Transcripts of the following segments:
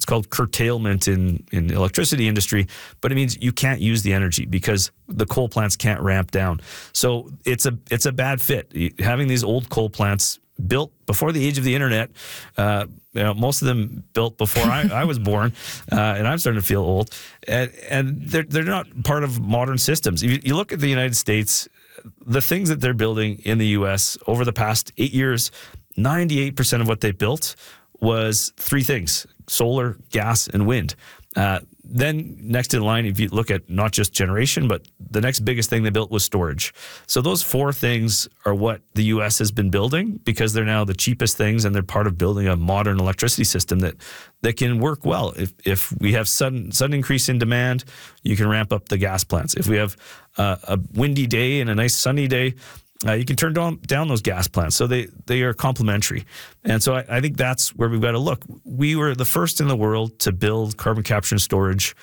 it's called curtailment in the electricity industry, but it means you can't use the energy because the coal plants can't ramp down. So it's a bad fit. Having these old coal plants built before the age of the internet, most of them built before I was born, and I'm starting to feel old, and they're not part of modern systems. If you look at the United States, the things that they're building in the U.S. over the past 8 years, 98% of what they built was three things: solar, gas, and wind. Then next in line, if you look at not just generation, but the next biggest thing they built was storage. So those four things are what the U.S. has been building because they're now the cheapest things, and they're part of building a modern electricity system that can work well. If we have sudden increase in demand, you can ramp up the gas plants. If we have a windy day and a nice sunny day, you can turn down those gas plants. So they are complementary. And so I think that's where we've got to look. We were the first in the world to build carbon capture and storage.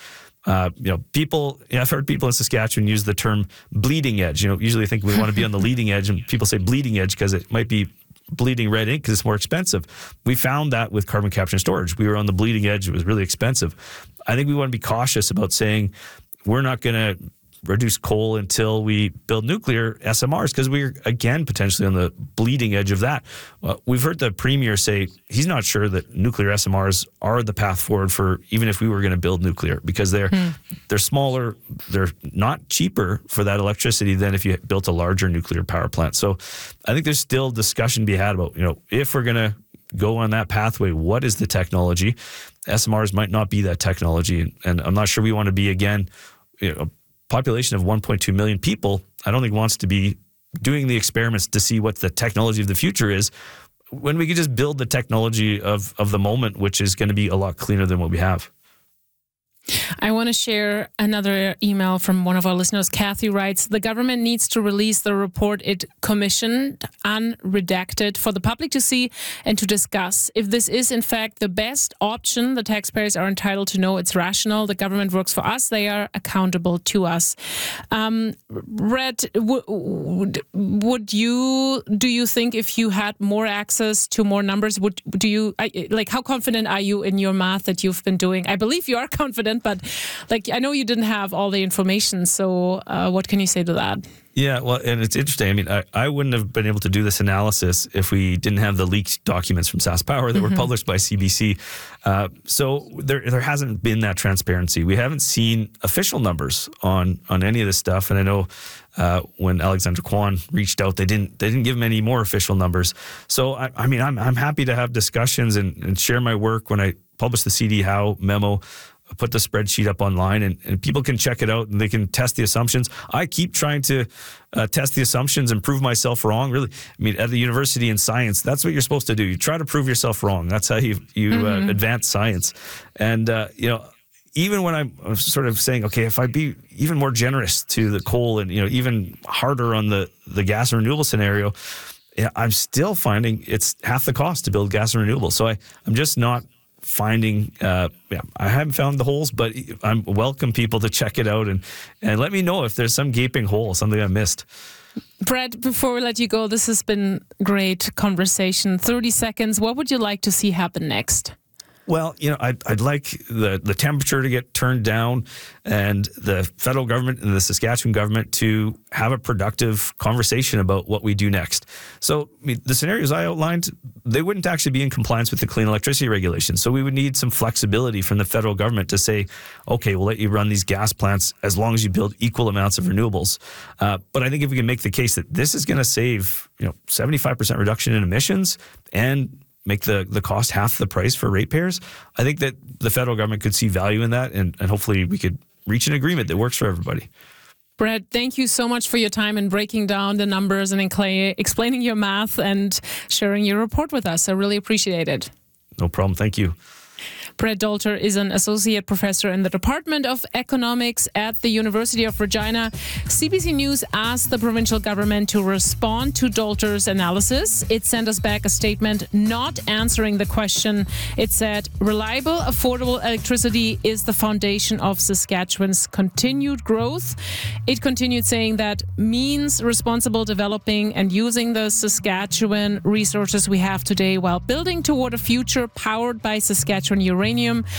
I've heard people in Saskatchewan use the term bleeding edge. Usually I think we want to be on the leading edge, and people say bleeding edge because it might be bleeding red ink because it's more expensive. We found that with carbon capture and storage. We were on the bleeding edge. It was really expensive. I think we want to be cautious about saying we're not going to reduce coal until we build nuclear SMRs because we're, again, potentially on the bleeding edge of that. We've heard the Premier say he's not sure that nuclear SMRs are the path forward for even if we were going to build nuclear because they're smaller, they're not cheaper for that electricity than if you built a larger nuclear power plant. So I think there's still discussion to be had about, if we're going to go on that pathway, what is the technology? SMRs might not be that technology. And I'm not sure we want to be, again, population of 1.2 million people, I don't think wants to be doing the experiments to see what the technology of the future is when we could just build the technology of the moment, which is going to be a lot cleaner than what we have. I want to share another email from one of our listeners. Kathy writes, the government needs to release the report it commissioned, unredacted, for the public to see and to discuss. If this is, in fact, the best option, the taxpayers are entitled to know it's rational. The government works for us. They are accountable to us. Brett, do you think if you had more access to more numbers, how confident are you in your math that you've been doing? I believe you are confident, but I know you didn't have all the information. So what can you say to that? Yeah, well, and it's interesting. I mean, I wouldn't have been able to do this analysis if we didn't have the leaked documents from SaskPower that were published by CBC. So there hasn't been that transparency. We haven't seen official numbers on any of this stuff. And I know when Alexandra Kwan reached out, they didn't give him any more official numbers. So I'm happy to have discussions and share my work. When I publish the CD Howe memo, I put the spreadsheet up online and people can check it out and they can test the assumptions. I keep trying to test the assumptions and prove myself wrong. Really, at the university in science, that's what you're supposed to do. You try to prove yourself wrong. That's how you advance science. And, even when I'm sort of saying, okay, if I be even more generous to the coal and, even harder on the gas and renewable scenario, I'm still finding it's half the cost to build gas and renewables. So I'm just not finding, I haven't found the holes, but I welcome people to check it out and let me know if there's some gaping hole, something I missed. Brett, before we let you go, this has been great conversation. 30 seconds. What would you like to see happen next? Well, I'd like the temperature to get turned down and the federal government and the Saskatchewan government to have a productive conversation about what we do next. So the scenarios I outlined, they wouldn't actually be in compliance with the clean electricity regulations. So we would need some flexibility from the federal government to say, okay, we'll let you run these gas plants as long as you build equal amounts of renewables. But I think if we can make the case that this is going to save 75% reduction in emissions and make the cost half the price for ratepayers, I think that the federal government could see value in that, and hopefully we could reach an agreement that works for everybody. Brett, thank you so much for your time and breaking down the numbers and explaining your math and sharing your report with us. I really appreciate it. No problem. Thank you. Brett Dolter is an associate professor in the Department of Economics at the University of Regina. CBC News asked the provincial government to respond to Dolter's analysis. It sent us back a statement not answering the question. It said, reliable, affordable electricity is the foundation of Saskatchewan's continued growth. It continued saying that means responsible developing and using the Saskatchewan resources we have today while building toward a future powered by Saskatchewan uranium.